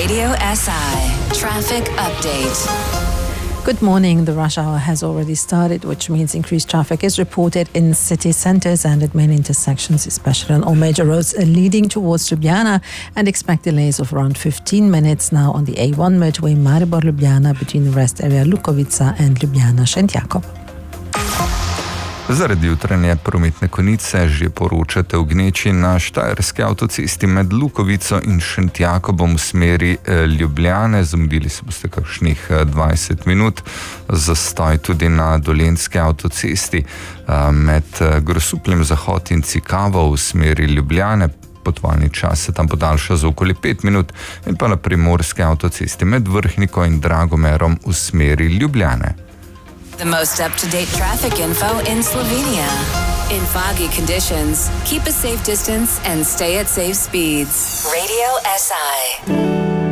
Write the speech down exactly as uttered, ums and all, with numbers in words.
Radio S I Traffic Update. Good morning. The rush hour has already started, which means increased traffic is reported in city centres and at main intersections, especially on all major roads leading towards Ljubljana, and expect delays of around fifteen minutes now on the A one motorway Maribor-Ljubljana between the rest area Lukovica and Ljubljana-Šentjakov. Zaradi jutranje prometne konice že poročate o gneči na štajerski avtocesti med Lukovico in Šentjakobom v smeri Ljubljane. Zamudili se boste kakšnih dvajset minut. Zastoj tudi na dolenjski avtocesti med Grosupljem Zahod in Cikavo v smeri Ljubljane. Potovalni čas se tam podaljša za okoli pet minut, in pa na primorski avtocesti med Vrhniko in Dragomerom v smeri Ljubljane. The most up-to-date traffic info in Slovenia. In foggy conditions, keep a safe distance and stay at safe speeds. Radio S I.